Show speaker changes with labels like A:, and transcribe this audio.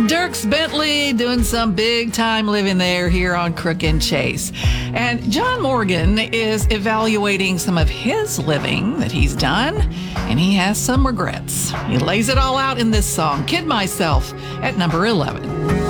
A: Dierks Bentley doing some big time living there here on Crook and Chase. And John Morgan is evaluating some of his living that he's done, and he has some regrets. He lays it all out in this song, Kid Myself, at number 11.